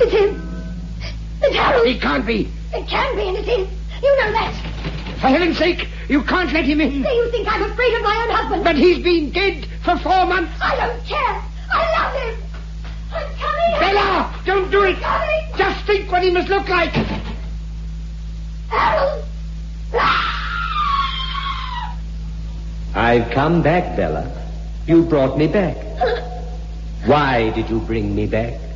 It's him. It's Harold. He can't be. It can be, and it is. You know that. For heaven's sake, you can't let him in. Do you think I'm afraid of my own husband? But he's been dead for 4 months. I don't care. I love him. I'm coming. Bella, don't do it. I'm coming. Just think what he must look like. Harold. I've come back, Bella. You brought me back. Why did you bring me back?